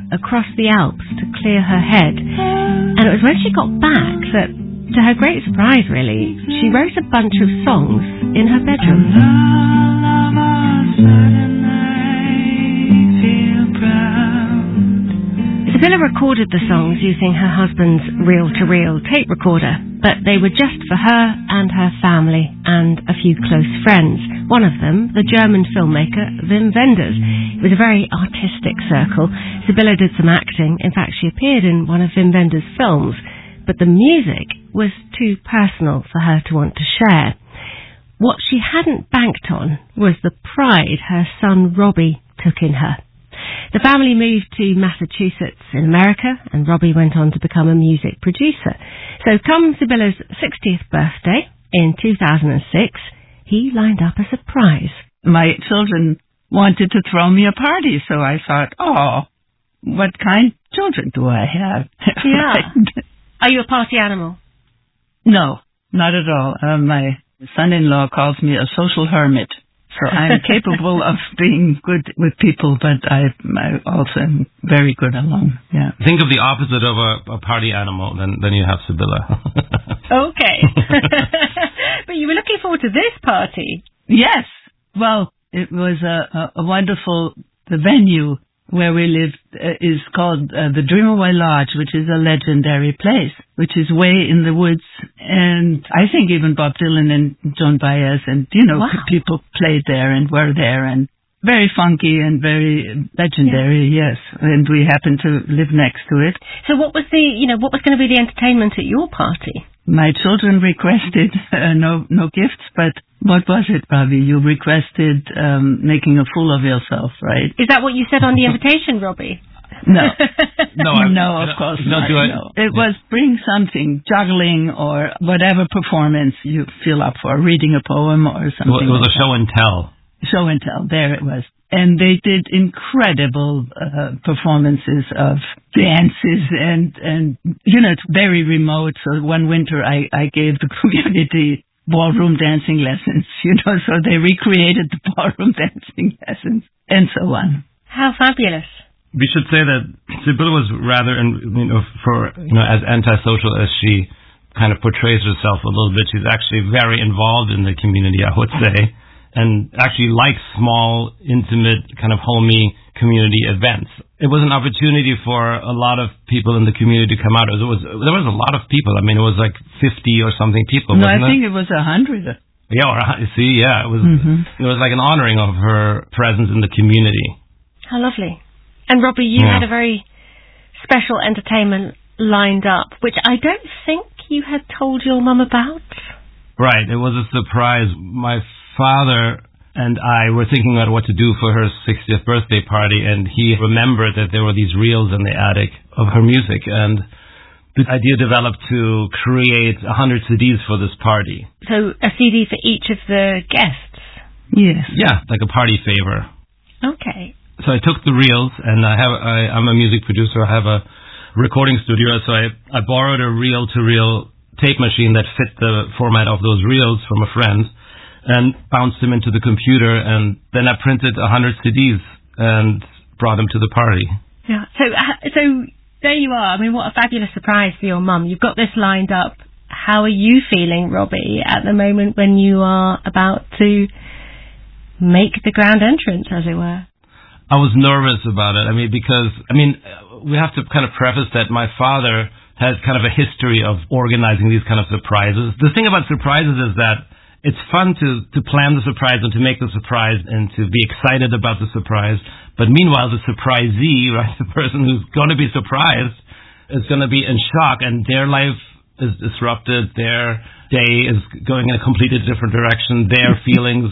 across the Alps to clear her head. And it was when she got back that, to her great surprise really, she wrote a bunch of songs in her bedroom. Sibylla recorded the songs using her husband's reel-to-reel tape recorder, but they were just for her and her family and a few close friends. One of them, the German filmmaker Wim Wenders. It was a very artistic circle. Sibylla did some acting. In fact, she appeared in one of Wim Wenders' films, but the music was too personal for her to want to share. What she hadn't banked on was the pride her son Robbie took in her. The family moved to Massachusetts in America, and Robbie went on to become a music producer. So come Sibylla's 60th birthday in 2006, he lined up a surprise. My children wanted to throw me a party, so I thought, oh, what kind of children do I have? Yeah. Are you a party animal? No, not at all. My son-in-law calls me a social hermit. So I'm capable of being good with people, but I also am very good alone. Yeah. Think of the opposite of a party animal, then you have Sibylla. Okay. But you were looking forward to this party. Yes. Well, it was a wonderful, the venue where we lived is called the Dreamaway Lodge, which is a legendary place, which is way in the woods. And I think even Bob Dylan and Joan Baez and, Wow. people played there and were there, and very funky and very legendary, yes. And we happened to live next to it. So what was what was going to be the entertainment at your party? My children requested no gifts, but what was it, Robbie? You requested making a fool of yourself, right? Is that what you said on the invitation, Robbie? No. No, of course not. No. It was bring something, juggling or whatever performance you feel up for, reading a poem or something. Well, it was a show and tell. Show and tell, there it was. And they did incredible performances of dances and it's very remote. So one winter I gave the community ballroom dancing lessons, so they recreated the ballroom dancing lessons and so on. How fabulous. We should say that Sibylla was rather, as antisocial as she kind of portrays herself a little bit, she's actually very involved in the community, I would say. And actually likes small, intimate, kind of homey community events. It was an opportunity for a lot of people in the community to come out. There was a lot of people. I mean, it was like 50 or something people. No, I think it was 100. Yeah, it was. It was like an honoring of her presence in the community. How lovely. And Robbie, you had a very special entertainment lined up, which I don't think you had told your mum about. Right, it was a surprise. My father and I were thinking about what to do for her 60th birthday party, and he remembered that there were these reels in the attic of her music, and the idea developed to create 100 CDs for this party. So a CD for each of the guests? Yes. Yeah, like a party favor. Okay. So I took the reels, and I'm a music producer. I have a recording studio, so I borrowed a reel-to-reel tape machine that fit the format of those reels from a friend, and bounced them into the computer, and then I printed 100 CDs and brought them to the party. Yeah. So there you are. I mean, what a fabulous surprise for your mum. You've got this lined up. How are you feeling, Robbie, at the moment when you are about to make the grand entrance, as it were? I was nervous about it. Because we have to kind of preface that my father has kind of a history of organizing these kind of surprises. The thing about surprises is that it's fun to plan the surprise and to make the surprise and to be excited about the surprise. But meanwhile, the surprisee, right, the person who's going to be surprised, is going to be in shock, and their life is disrupted. Their day is going in a completely different direction. Their feelings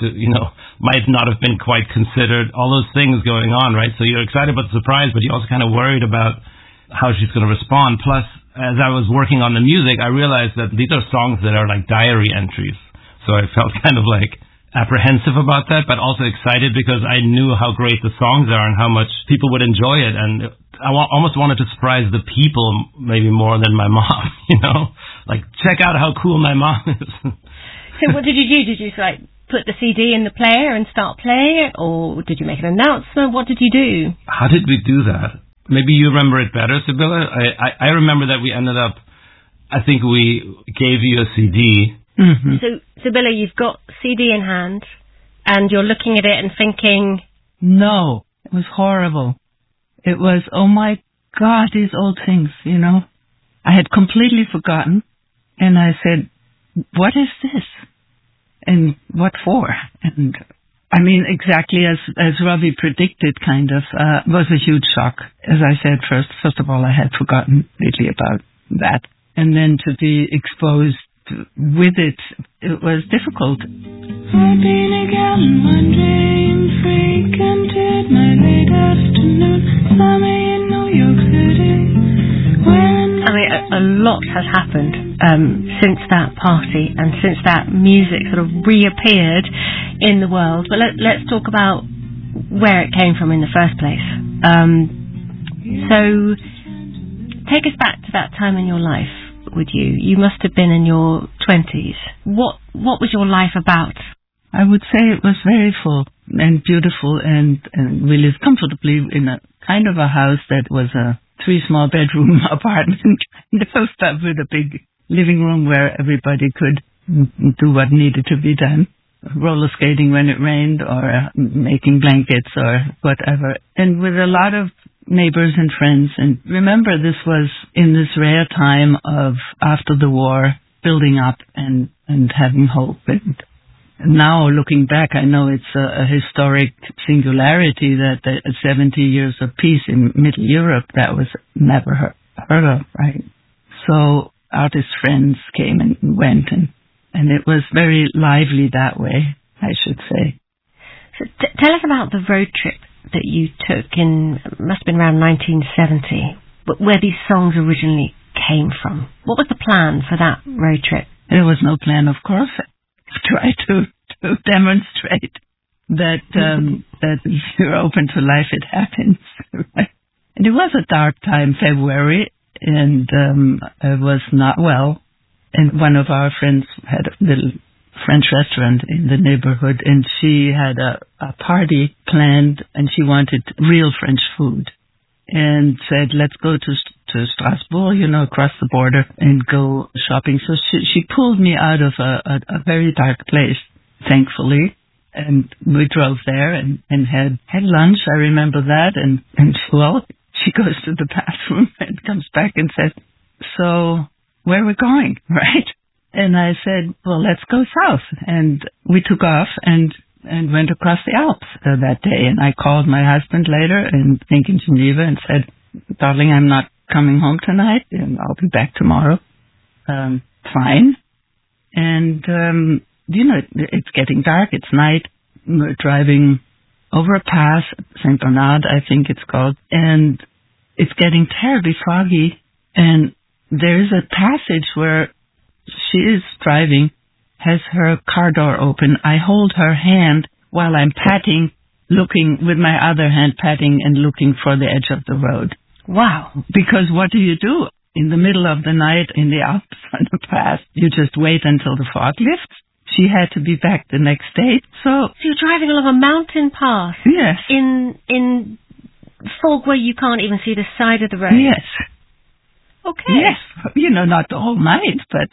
might not have been quite considered. All those things going on, right? So you're excited about the surprise, but you're also kind of worried about how she's going to respond. Plus, as I was working on the music, I realized that these are songs that are like diary entries. So I felt kind of like apprehensive about that, but also excited because I knew how great the songs are and how much people would enjoy it. And I almost wanted to surprise the people maybe more than my mom, Like, check out how cool my mom is. So what did you do? Did you put the CD in the player and start playing it? Or did you make an announcement? What did you do? How did we do that? maybe you remember it better, Sibylla. I remember that we ended up, I think we gave you a CD. Mm-hmm. So, Sibylla, you've got CD in hand, and you're looking at it and thinking... No, it was horrible. It was, oh my God, these old things, you know. I had completely forgotten, and I said, what is this? And what for? And I mean, exactly as Robbie predicted, kind of, was a huge shock. As I said, first of all, I had forgotten completely about that. And then to be exposed with it, it was difficult. I've been again one day and frequented my late afternoon summer in New York City. I mean, a lot has happened since that party and since that music sort of reappeared in the world. But let's talk about where it came from in the first place. So take us back to that time in your life with you. You must have been in your 20s. What was your life about? I would say it was very full and beautiful, and we lived comfortably in a kind of a house that was a 3 small bedroom apartment, but with a big living room where everybody could do what needed to be done. Roller skating when it rained, or making blankets or whatever. And with a lot of neighbors and friends. And remember, this was in this rare time of after the war, building up and having hope. And now looking back, I know it's a historic singularity that the 70 years of peace in Middle Europe, that was never heard of, right? So artist friends came and went, and it was very lively that way, I should say. So tell us about the road trip that you took must have been around 1970, but where these songs originally came from. What was the plan for that road trip? There was no plan, of course. Try to demonstrate that that if you're open to life, it happens. Right? And it was a dark time, February, and I was not well. And one of our friends had a little French restaurant in the neighborhood, and she had a party planned, and she wanted real French food, and said, let's go to Strasbourg, across the border, and go shopping. So she pulled me out of a very dark place, thankfully, and we drove there and had lunch. I remember that, and well, she goes to the bathroom and comes back and says, so where are we going, right? And I said, well, let's go south. And we took off and went across the Alps that day. And I called my husband later, and I think in Geneva, and said, darling, I'm not coming home tonight, and I'll be back tomorrow. Fine. And, it's getting dark. It's night. We're driving over a pass, St. Bernard, I think it's called. And it's getting terribly foggy. And there's a passage where she is driving, has her car door open. I hold her hand while I'm patting, looking with my other hand, patting and looking for the edge of the road. Wow. Because what do you do? In the middle of the night in the Alps on the pass, you just wait until the fog lifts. She had to be back the next day. So you're driving along a mountain pass. Yes. In fog where you can't even see the side of the road. Yes. Okay. Yes, not the whole night, but,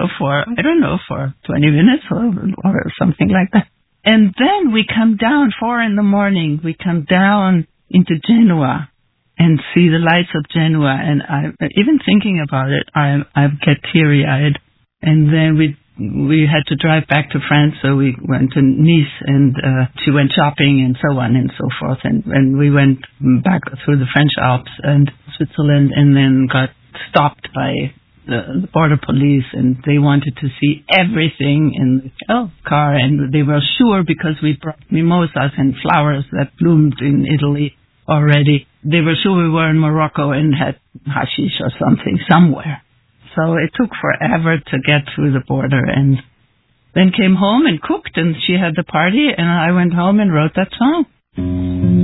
for 20 minutes or something like that. And then we come down, 4 a.m, we come down into Genoa and see the lights of Genoa. And even thinking about it, I get teary-eyed. And then we had to drive back to France, so we went to Nice, and she went shopping and so on and so forth. And we went back through the French Alps and Switzerland, and then got stopped by the border police, and they wanted to see everything in the car, and they were sure, because we brought mimosas and flowers that bloomed in Italy already, they were sure we were in Morocco and had hashish or something somewhere. So it took forever to get through the border, and then came home and cooked, and she had the party, and I went home and wrote that song.